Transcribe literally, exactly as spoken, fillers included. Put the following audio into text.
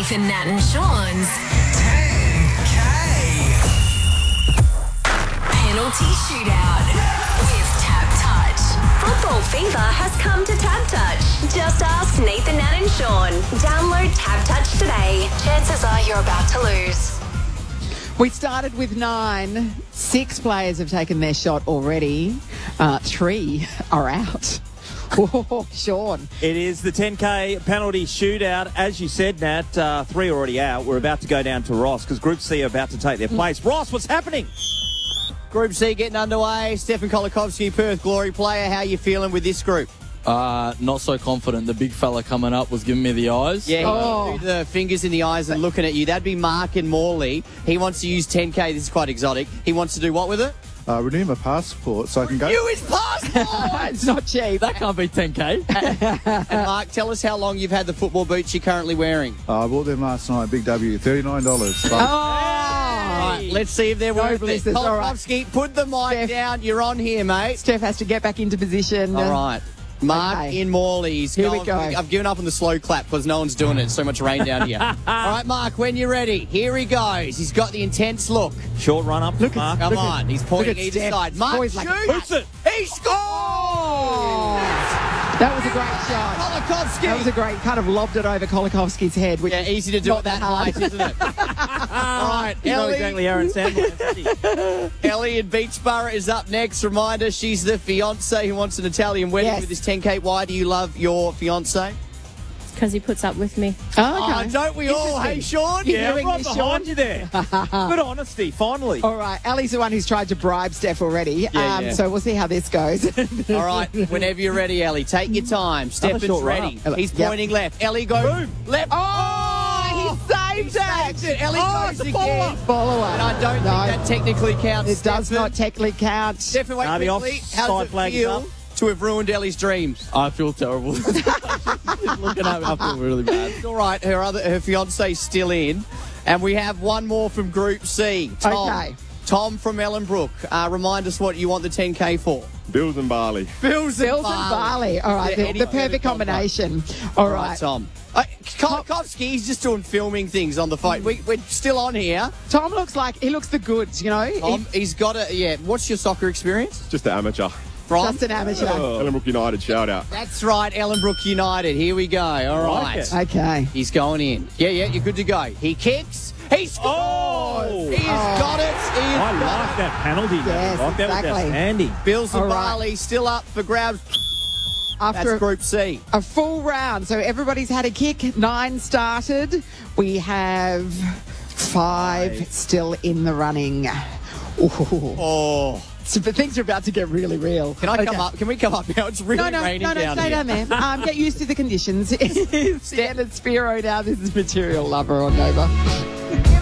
Nathan, Nat and Sean's ten K Penalty Shootout with Tap Touch. Football fever has come to Tap Touch. Just ask Nathan, Nat and Sean. Download Tap Touch today. Chances are you're about to lose. We started with nine. Six players have taken their shot already. Uh, three are out. Oh, Sean. It is the ten K penalty shootout. As you said, Nat, uh, three already out. We're about to go down to Ross because Group C are about to take their place. Ross, what's happening? Group C getting underway. Stefan Kolikovski, Perth Glory player. How you feeling with this group? Uh, not so confident. The big fella coming up was giving me the eyes. Yeah, Oh. do the fingers in the eyes and looking at you. That'd be Mark and Morley. He wants to use ten K. This is quite exotic. He wants to do what with it? Uh, renew my passport so I can go. You his passport! It's not cheap. That can't be ten K. And Mark, tell us how long you've had the football boots you're currently wearing. Uh, I bought them last night, Big W, thirty-nine dollars. Oh! Right, let's see if they're No worth it. blisters, all right. Kolikovski, put the mic Steph. down. You're on here, mate. Steph has to get back into position. All right. Mark Okay. in Morley's. Here we Going- go. I've given up on the slow clap because no one's doing it. It's so much rain down here. All right, Mark, when you're ready, here he goes. He's got the intense look. Short run up. Look at- Mark. Come Look at- on. He's pointing look at either Steph. side. Mark, Boys like- shoot. Hoops it. He scores! That was a great shot. Kolikovski. That was a great, kind of lobbed it over Kolikovski's head. Which Yeah, easy to do not it that hard. height, isn't it? All right, He's not Ellie. exactly Aaron Sandler, is he? Ellie in Beachborough is up next. Reminder, she's the fiance who wants an Italian wedding Yes. with this ten K. Why do you love your fiance? Because he puts up with me. Oh, okay. Oh, don't we all? Hey, Sean? You're Yeah, hearing right this, behind Sean? you there. Good honesty, finally. All right, Ellie's the one who's tried to bribe Steph already. Yeah, um, yeah. So we'll see how this goes. All right, whenever you're ready, Ellie, take your time. Stefan's short run ready. up. Ellie, He's yep. pointing left. Ellie, go Boom. left. Oh, he saved it. Saved it. Ellie Oh, goes it's a again. follow-up. And I don't No. think that technically counts. It does Stefan. not technically count. Stefan, wait Nah, the quickly. How offside does it flag is feel up. to have ruined Ellie's dreams? I feel terrible. She's looking at me, I feel really bad. It's all right. Her other, her fiance's still in, and we have one more from Group C. Tom. Okay. Tom from Ellenbrook. Uh, remind us what you want the ten K for. Bills and barley. Bills Bills and barley. All right, Yeah, the, any the better perfect combo. combination. All All right, right. Tom. Uh, Kolikovski, he's just doing filming things on the phone. We, we're still on here. Tom looks like he looks the goods, you know. He- Tom, he's got a, yeah. What's your soccer experience? Just an amateur. From? just an amateur. Ellenbrook United, shout out. That's right, Ellenbrook United. Here we go. All like right. it. Okay. He's going in. Yeah, yeah, you're good to go. He kicks. He scores. Oh! He has got it. He has I got like that penalty. Nat. Yes, Like, that was exactly. outstanding. it. Bills and All right. Barley still up for grabs. After That's Group C. a full round, so everybody's had a kick. Nine started. We have five, Five. still in the running. Ooh. Oh. So, but things are about to get really real. Can I Okay. come up? Can we come up now? It's really No, no, raining no, no, down stay here. down there. Um, get used to the conditions. Stand at Spiro now. This is Material Lover on Nova.